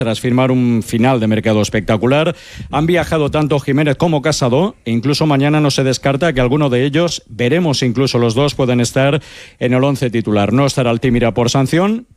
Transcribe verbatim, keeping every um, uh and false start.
Tras firmar un final de mercado espectacular, han viajado tanto Jiménez como Casado e incluso mañana no se descarta que alguno de ellos, veremos incluso los dos, pueden estar en el once titular. No estará Altimira por sanción.